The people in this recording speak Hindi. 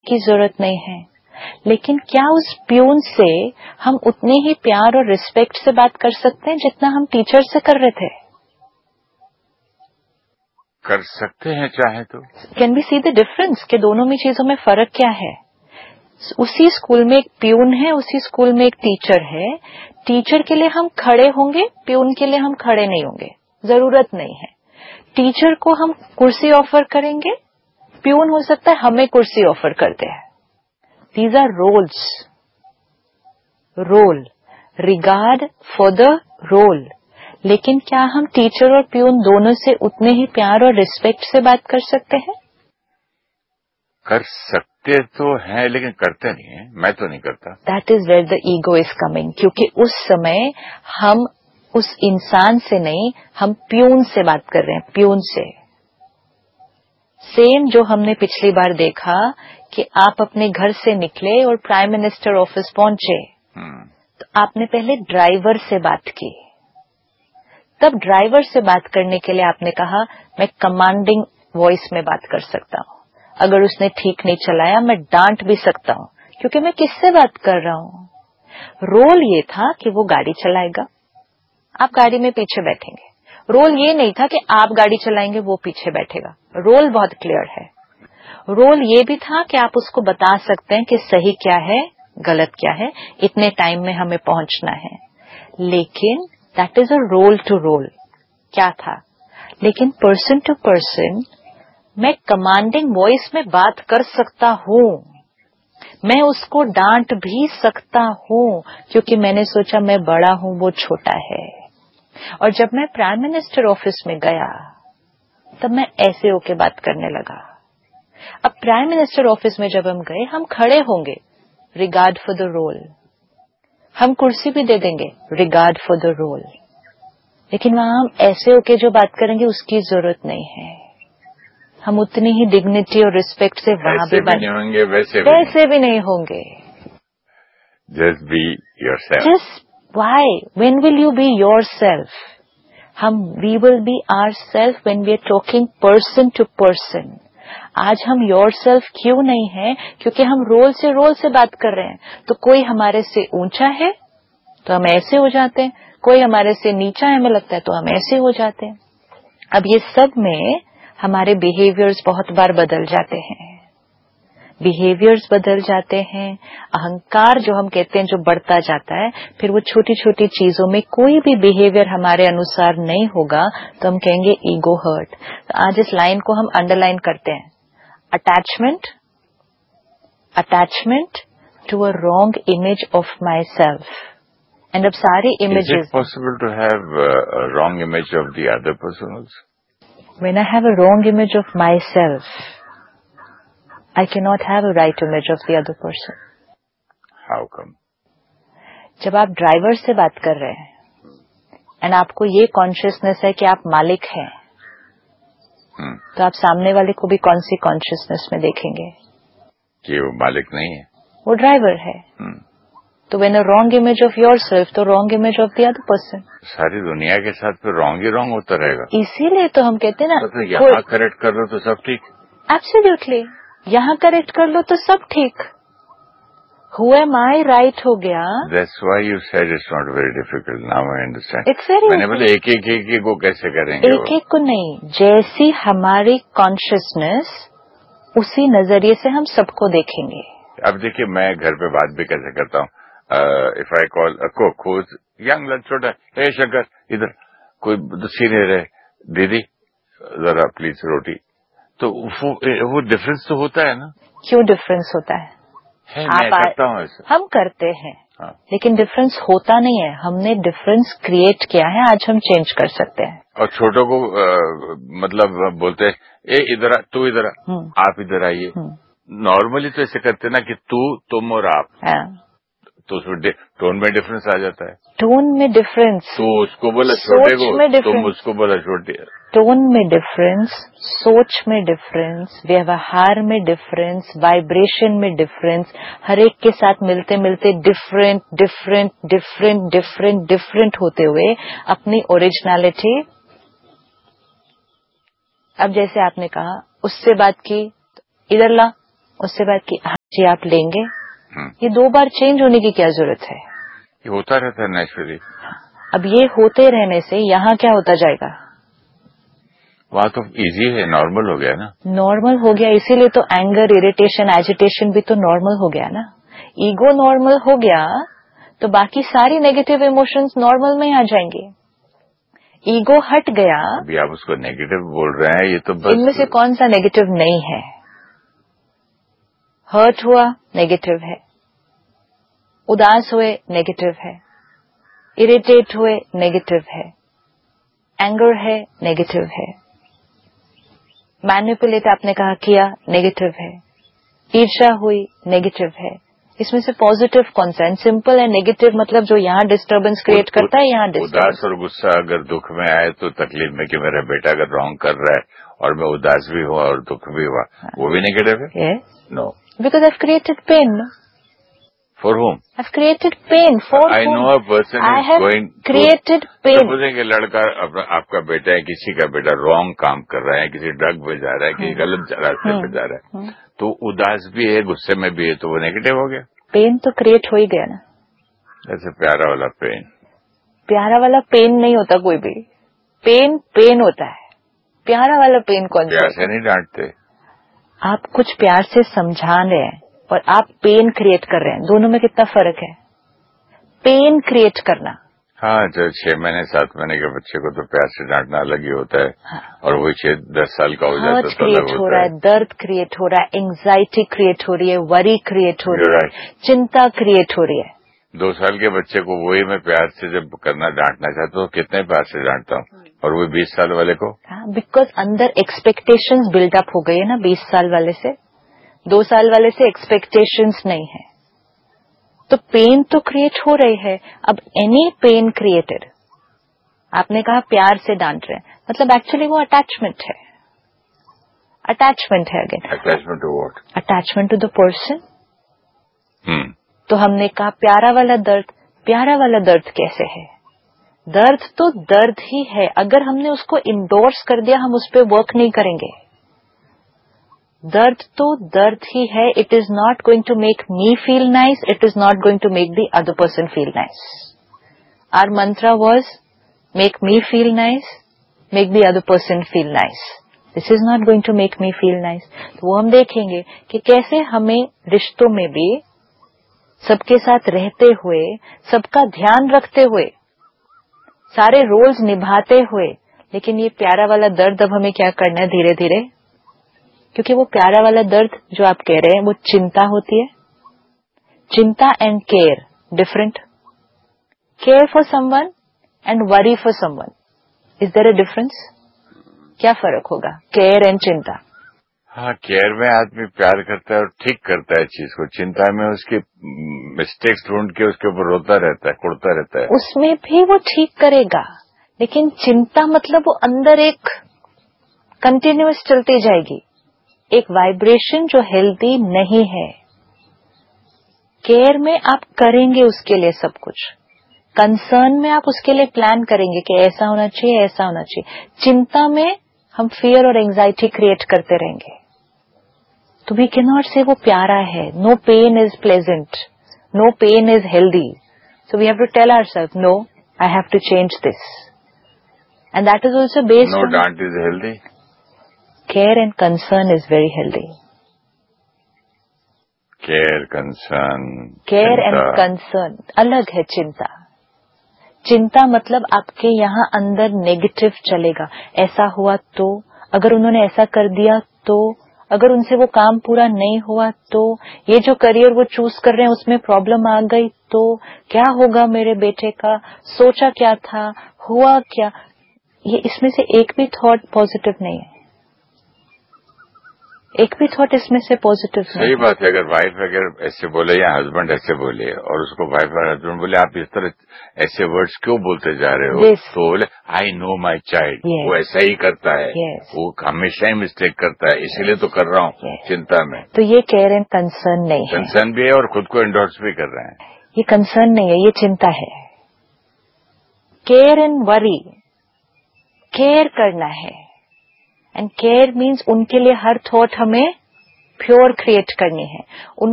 की जरूरत नहीं है, लेकिन क्या उस प्यून से हम उतने ही प्यार और रिस्पेक्ट से बात कर सकते हैं जितना हम टीचर से कर रहे थे? कर सकते हैं चाहे तो। Can we see the difference कि दोनों में चीजों में फर्क क्या है? उसी स्कूल में एक प्यून है, उसी स्कूल में एक टीचर है। टीचर के लिए हम खड़े होंगे, प्यून के लिए हम खड़े नहीं होंगे, जरूरत नहीं है। टीचर को हम कुर्सी ऑफर करेंगे, प्यून हो सकता है हमें कुर्सी ऑफर करते हैं। These are roles, role, regard for the role. लेकिन क्या हम टीचर और प्यून दोनों से उतने ही प्यार और रिस्पेक्ट से बात कर सकते हैं? कर सकते तो हैं, लेकिन करते नहीं है। मैं तो नहीं करता। That is where the ego is coming, क्योंकि उस समय हम उस इंसान से नहीं, हम प्यून से बात कर रहे हैं, प्यून से। सेम जो हमने पिछली बार देखा कि आप अपने घर से निकले और प्राइम मिनिस्टर ऑफिस पहुंचे, तो आपने पहले ड्राइवर से बात की। तब ड्राइवर से बात करने के लिए आपने कहा मैं कमांडिंग वॉइस में बात कर सकता हूं, अगर उसने ठीक नहीं चलाया मैं डांट भी सकता हूं, क्योंकि मैं किससे बात कर रहा हूं। रोल ये था कि वो गाड़ी चलाएगा, आप गाड़ी में पीछे बैठेंगे। रोल ये नहीं था कि आप गाड़ी चलाएंगे, वो पीछे बैठेगा। रोल बहुत क्लियर है। रोल ये भी था कि आप उसको बता सकते हैं कि सही क्या है, गलत क्या है, इतने टाइम में हमें पहुंचना है। लेकिन that is a role to role, क्या था। लेकिन पर्सन टू पर्सन मैं कमांडिंग वॉइस में बात कर सकता हूं, मैं उसको डांट भी सकता हूं, क्योंकि मैंने सोचा मैं बड़ा हूं, वो छोटा है। और जब मैं प्राइम मिनिस्टर ऑफिस में गया तब मैं ऐसे होके बात करने लगा। अब प्राइम मिनिस्टर ऑफिस में जब हम गए, हम खड़े होंगे रिगार्ड फॉर द रोल, हम कुर्सी भी दे देंगे रिगार्ड फॉर द रोल, लेकिन वहां हम ऐसे होके जो बात करेंगे उसकी जरूरत नहीं है। हम उतनी ही डिग्निटी और रिस्पेक्ट से वहां भी बात होंगे, वैसे भी नहीं होंगे। Just be yourself. Just Why? When will you be yourself? We will be ourself when we are talking person to person. आज हम yourself क्यों नहीं है? क्योंकि हम रोल से बात कर रहे हैं। तो कोई हमारे से ऊंचा है तो हम ऐसे हो जाते हैं, कोई हमारे से नीचा है हमें लगता है तो हम ऐसे हो जाते हैं। अब ये सब में हमारे बिहेवियर्स बहुत बार बदल जाते हैं, बिहेवियर्स बदल जाते हैं। अहंकार जो हम कहते हैं जो बढ़ता जाता है, फिर वो छोटी छोटी चीजों में कोई भी बिहेवियर हमारे अनुसार नहीं होगा तो हम कहेंगे ईगो हर्ट। तो आज इस लाइन को हम अंडरलाइन करते हैं, attachment to a wrong image of my self. And अब सारी images, is it possible to have wrong image of the other person also? When I have a wrong image of my self, I cannot have a right image of the other person. How come? जब आप ड्राइवर से बात कर रहे हैं एंड आपको ये कॉन्शियसनेस है कि आप मालिक हैं, तो आप सामने वाले को भी कौन सी कॉन्शियसनेस में देखेंगे? कि वो मालिक नहीं है, वो ड्राइवर है। तो when a wrong image of yourself, तो wrong image of the other person. सारी दुनिया के साथ फिर रॉन्ग ही रॉन्ग होता रहेगा। इसीलिए तो हम कहते हैं ना, तो यहाँ करेक्ट कर लो तो सब ठीक। एब्सोल्युटली, यहाँ करेक्ट कर लो तो सब ठीक। Who am I right हो गया। That's why you said it's not very difficult. Now I understand. It's very मैंने बोला एक को कैसे करेंगे? एक को नहीं, जैसी हमारी कॉन्शियसनेस उसी नजरिए से हम सबको देखेंगे। अब देखिए, मैं घर पे बात भी कैसे करता हूँ। If I call cook young छोटा, हे शंकर इधर, कोई सीनियर है, दीदी जरा प्लीज रोटी, तो वो डिफरेंस तो होता है ना। क्यों डिफरेंस होता है? मैं करता हूँ ऐसा। हम करते हैं, हाँ। लेकिन डिफरेंस होता नहीं है। हमने डिफरेंस क्रिएट किया है, आज हम चेंज कर सकते हैं। और छोटों को मतलब बोलते हैं ए इधर आ, तू इधर आ, आप इधर आइए। नॉर्मली तो ऐसे करते ना कि तू, तुम और आप। तो उसमें टोन में डिफरेंस आ जाता है। टोन में डिफरेंस, तो उसको बोला छोटे को, तुम उसको बोला छोटे। टोन में डिफरेंस, सोच में डिफरेंस, व्यवहार में डिफरेंस, वाइब्रेशन में डिफरेंस, हर एक के साथ मिलते मिलते different different different different different होते हुए अपनी ओरिजिनलिटी। अब जैसे आपने कहा उससे बात की इधर ला, उससे बात की जी आप लेंगे, ये 2 बार चेंज होने की क्या जरूरत है? ये होता रहता है नेचुरली। अब ये होते रहने से यहाँ क्या होता जाएगा? वहाँ तो इजी है, नॉर्मल हो गया ना। नॉर्मल हो गया, इसीलिए तो एंगर, इरिटेशन, एजिटेशन भी तो नॉर्मल हो गया ना। ईगो नॉर्मल हो गया तो बाकी सारी नेगेटिव इमोशंस नॉर्मल में आ जाएंगे। ईगो हट गया। अभी आप उसको नेगेटिव बोल रहे हैं, ये तो बस इनमें से कौन सा नेगेटिव नहीं है? हर्ट हुआ नेगेटिव है, उदास हुए नेगेटिव है, इरिटेट हुए नेगेटिव है, एंगर है नेगेटिव है, मैनिपुलेट आपने कहा किया नेगेटिव है, ईर्ष्या हुई नेगेटिव है। इसमें से पॉजिटिव कौन सा है? सिंपल है, नेगेटिव मतलब जो यहाँ डिस्टर्बेंस क्रिएट करता है, यहाँ उदास और गुस्सा अगर दुख में आए तो तकलीफ में कि मेरा बेटा अगर रॉन्ग कर रहा है और मैं उदास भी हुआ और दुख भी हुआ, वो भी नेगेटिव है? No, because I have created pen. For whom? I've created pain. For I whom? know a person I is have going created pain. Supposing कि लड़का आपका बेटा है, किसी का बेटा रॉन्ग काम कर रहा है, किसी ड्रग पे जा रहा है, किसी गलत रास्ते पे जा रहा है, तो उदास भी है, गुस्से में भी है, तो वो नेगेटिव हो गया। पेन तो क्रिएट हो ही गया ना। ऐसे प्यारा वाला पेन। प्यारा वाला पेन नहीं होता कोई भी। पेन पेन होता है, प्यारा वाला पेन कौन सा? प्यार से नहीं डांटते। आप कुछ प्यार से समझा रहे हैं और आप पेन क्रिएट कर रहे हैं, दोनों में कितना फर्क है? पेन क्रिएट करना, हाँ, जो 6 महीने 7 महीने के बच्चे को तो प्यार से डांटना अलग ही होता है। हाँ। और वही 6-10 साल का हो जाता है तो अलग हो रहा है, दर्द क्रिएट हो रहा है, एंग्जाइटी क्रिएट हो रही है, वरी क्रिएट हो रही है, चिंता क्रिएट हो रही है। 2 साल के बच्चे को वही मैं प्यार से जब करना डांटना चाहता हूँ, कितने प्यार से डांटता हूँ, और वो 20 साल वाले को। हाँ, बिकॉज अंदर एक्सपेक्टेशंस बिल्डअप हो गई है ना 20 साल वाले से। 2 साल वाले से एक्सपेक्टेशंस नहीं है, तो पेन तो क्रिएट हो रही है। अब एनी पेन क्रिएटेड, आपने कहा प्यार से डांट रहे हैं, मतलब एक्चुअली वो अटैचमेंट है। अटैचमेंट है again. Attachment to what? Attachment to the person. तो हमने कहा प्यारा वाला दर्द, प्यारा वाला दर्द कैसे है? दर्द तो दर्द ही है, अगर हमने उसको इंडोर्स कर दिया हम उस पर वर्क नहीं करेंगे। दर्द तो दर्द ही है। It is not going to make me feel nice, it is not going to make the other person feel nice. Our Mantra was make me feel nice, make the other person feel nice. This is not going to make me feel nice. तो वो हम देखेंगे कि कैसे हमें रिश्तों में भी सबके साथ रहते हुए, सबका ध्यान रखते हुए, सारे रोल्स निभाते हुए, लेकिन ये प्यारा वाला दर्द अब हमें क्या करना है धीरे धीरे, क्योंकि वो प्यारा वाला दर्द जो आप कह रहे हैं वो चिंता होती है। चिंता and care different. Care for someone and worry for someone, is there a difference? क्या फर्क होगा केयर एंड चिंता? हाँ, केयर में आदमी प्यार करता है और ठीक करता है चीज को, चिंता में उसकी मिस्टेक्स ढूंढ के उसके ऊपर रोता रहता है, कुड़ता रहता है। उसमें भी वो ठीक करेगा, लेकिन चिंता मतलब वो अंदर एक कंटिन्यूअस चलती जाएगी, एक वाइब्रेशन जो हेल्दी नहीं है। केयर में आप करेंगे उसके लिए सब कुछ, कंसर्न में आप उसके लिए प्लान करेंगे कि ऐसा होना चाहिए, ऐसा होना चाहिए। चिंता में हम फियर और एंजाइटी क्रिएट करते रहेंगे। तो वी कैन नॉट से वो प्यारा है। No pain is pleasant, no pain is healthy. So we have to tell ourselves, no, I have to change this, and that is also based no डांट is healthy. Care and concern is very healthy. Care concern, care and concern अलग है। चिंता, चिंता मतलब आपके यहाँ अंदर नेगेटिव चलेगा। ऐसा हुआ तो, अगर उन्होंने ऐसा कर दिया तो, अगर उनसे वो काम पूरा नहीं हुआ तो, ये जो करियर वो चूज कर रहे हैं उसमें प्रॉब्लम आ गई तो, क्या होगा मेरे बेटे का, सोचा क्या था, हुआ क्या। ये इसमें से एक भी थॉट पॉजिटिव नहीं है, एक भी थॉट इसमें से पॉजिटिव नहीं। सही बात है। अगर वाइफ अगर ऐसे बोले या हस्बैंड ऐसे बोले और उसको वाइफ और हस्बैंड बोले आप इस तरह ऐसे वर्ड्स क्यों बोलते जा रहे हो, तो बोले आई नो माई चाइल्ड, वो ऐसा ही करता है, वो हमेशा ही मिस्टेक करता है, इसीलिए तो कर रहा हूँ चिंता में। तो ये केयर एंड कंसर्न नहीं है। कंसर्न भी है और खुद को एंडोर्स भी कर रहे हैं। ये कंसर्न नहीं है, ये चिंता है। केयर एंड वरी, केयर करना है, एंड केयर मीन्स उनके लिए हर थॉट हमें प्योर क्रिएट करनी है,